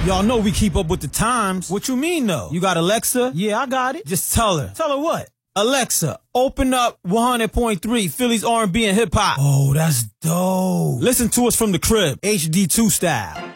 Y'all know we keep up with the times. What you mean, though? You got Alexa? Yeah, I got it. Just tell her. Tell her what? Alexa, open up 100.3 Philly's R&B and hip-hop. Oh, that's dope. Listen to us from the crib, HD2 style.